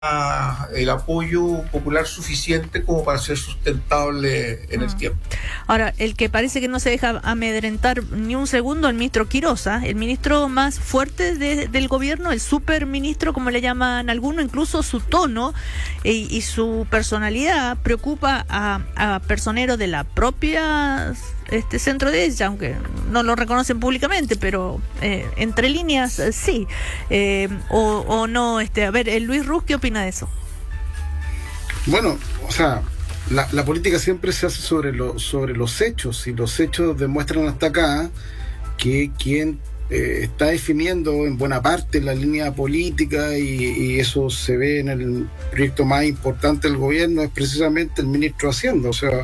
el apoyo popular suficiente como para ser sustentable en el tiempo. Ahora, el que parece que no se deja amedrentar ni un segundo, el ministro Quirós, el ministro más fuerte del gobierno, el superministro, como le llaman algunos, incluso su tono y su personalidad preocupa a personeros de la propia centro de ella, aunque no lo reconocen públicamente, pero entre líneas sí. O no, a ver, Luis Ruz, ¿qué opina de eso? Bueno, o sea, la política siempre se hace sobre los hechos, y los hechos demuestran hasta acá que quien está definiendo en buena parte la línea política, y eso se ve en el proyecto más importante del gobierno, es precisamente el ministro de Hacienda. O sea,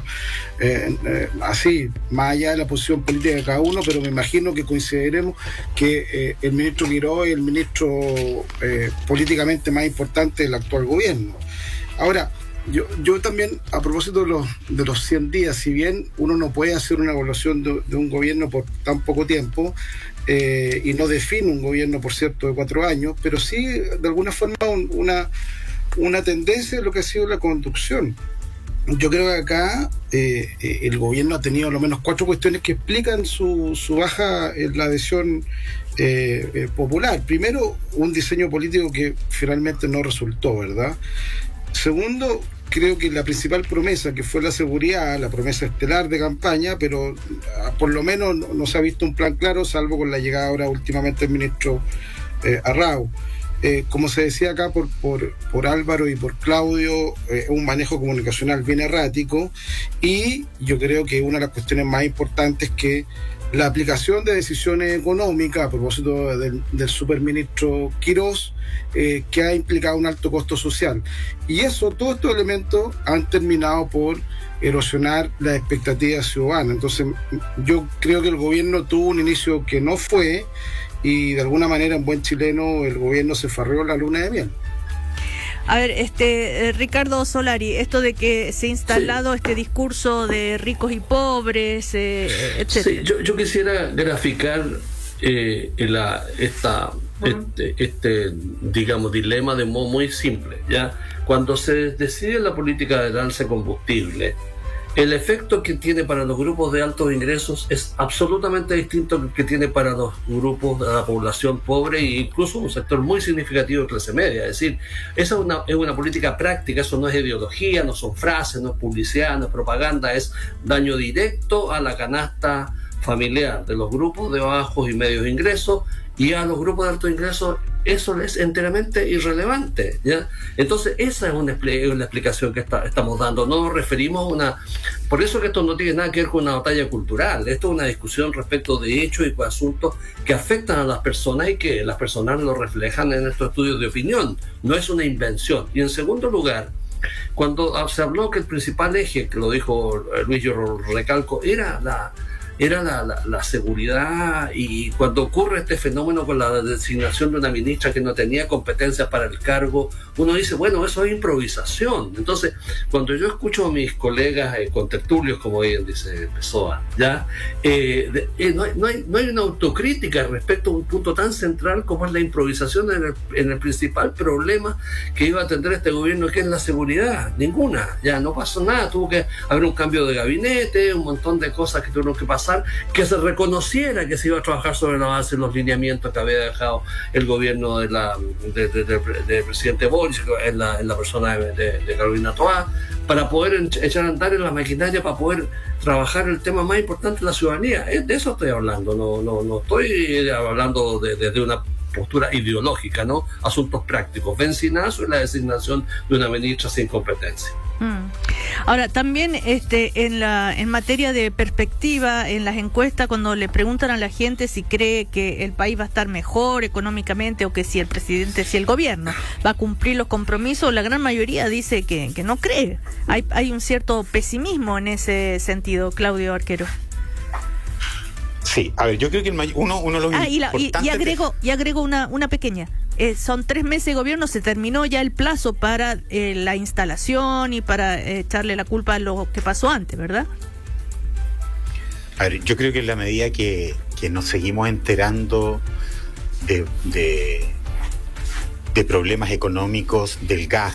así, más allá de la posición política de cada uno, pero me imagino que coincidiremos que el ministro Quirós es el ministro políticamente más importante del actual gobierno. Ahora, yo también, a propósito de los 100 días, si bien uno no puede hacer una evaluación de un gobierno por tan poco tiempo, y no define un gobierno, por cierto, de 4 años, pero sí, de alguna forma, una tendencia de lo que ha sido la conducción. Yo creo que acá el gobierno ha tenido al lo menos 4 cuestiones que explican su baja en la adhesión popular. Primero, un diseño político que finalmente no resultó, ¿verdad? Segundo, creo que la principal promesa, que fue la seguridad, la promesa estelar de campaña, pero por lo menos no se ha visto un plan claro, salvo con la llegada ahora últimamente del ministro Arrau. Como se decía acá por Álvaro y por Claudio, un manejo comunicacional bien errático, y yo creo que una de las cuestiones más importantes es que la aplicación de decisiones económicas, a propósito del superministro Quirós, que ha implicado un alto costo social. Y todos estos elementos han terminado por erosionar las expectativas ciudadanas. Entonces, yo creo que el gobierno tuvo un inicio que no fue, y de alguna manera, en buen chileno, el gobierno se farreó la luna de miel. A ver, Ricardo Solari, esto de que se ha instalado este discurso de ricos y pobres, etcétera. Sí, yo quisiera graficar digamos, dilema de modo muy simple, ¿ya? Cuando se decide la política de alza de combustible, el efecto que tiene para los grupos de altos ingresos es absolutamente distinto al que tiene para los grupos de la población pobre, e incluso un sector muy significativo de clase media. Es decir, esa es una política práctica, eso no es ideología, no son frases, no es publicidad, no es propaganda, es daño directo a la canasta familiar de los grupos de bajos y medios ingresos, y a los grupos de altos ingresos eso es enteramente irrelevante, ¿ya? Entonces esa es una explicación que estamos dando. No nos referimos a una... Por eso que esto no tiene nada que ver con una batalla cultural. Esto es una discusión respecto de hechos y asuntos que afectan a las personas, y que las personas lo reflejan en estos estudios de opinión. No es una invención. Y en segundo lugar, cuando se habló que el principal eje, que lo dijo Luis, yo lo recalco, era la seguridad, y cuando ocurre este fenómeno con la designación de una ministra que no tenía competencias para el cargo, uno dice, bueno, eso es improvisación. Entonces, cuando yo escucho a mis colegas contertulios, como bien dice Pessoa, ¿ya? No hay una autocrítica respecto a un punto tan central como es la improvisación en el principal problema que iba a atender este gobierno, que es la seguridad. Ninguna, ya no pasó nada, tuvo que haber un cambio de gabinete, un montón de cosas que tuvieron que pasar, que se reconociera que se iba a trabajar sobre la base de los lineamientos que había dejado el gobierno del presidente Boris en la persona de Carolina Toá, para poder echar a andar en la maquinaria, para poder trabajar el tema más importante de la ciudadanía. De eso estoy hablando, no estoy hablando desde una postura ideológica, ¿no? Asuntos prácticos, vencinazo y la designación de una ministra sin competencia. Ahora, también en materia de perspectiva, en las encuestas, cuando le preguntan a la gente si cree que el país va a estar mejor económicamente, o que si el gobierno va a cumplir los compromisos, la gran mayoría dice que no cree. Hay un cierto pesimismo en ese sentido, Claudio Arquero. Sí, a ver, yo creo que uno de los importantes... Y agrego una pequeña. Son 3 meses de gobierno, se terminó ya el plazo para la instalación y para echarle la culpa a lo que pasó antes, ¿verdad? A ver, yo creo que en la medida que nos seguimos enterando de de problemas económicos del gas,